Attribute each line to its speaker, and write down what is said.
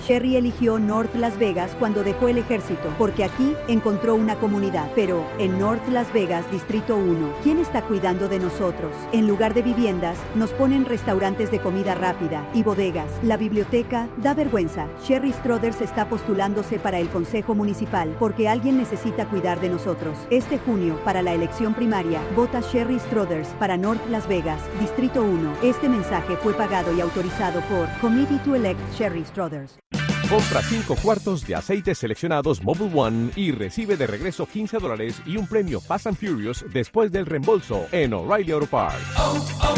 Speaker 1: Sherry eligió North Las Vegas cuando dejó el ejército, porque aquí encontró una comunidad. Pero en North Las Vegas, Distrito 1, ¿quién está cuidando de nosotros? En lugar de viviendas, nos ponen restaurantes de comida rápida y bodegas. La biblioteca da vergüenza. Sherry Strothers está postulándose para el Consejo Municipal porque alguien necesita cuidar de nosotros. Este junio, para la elección primaria, vota Sherry Strothers para North Las Vegas, Distrito 1. Este mensaje fue pagado y autorizado por Committee to Elect Sherry Strothers.
Speaker 2: Compra 5 cuartos de aceites seleccionados Mobil One y recibe de regreso $15 y un premio Fast and Furious después del reembolso en O'Reilly Auto Parts.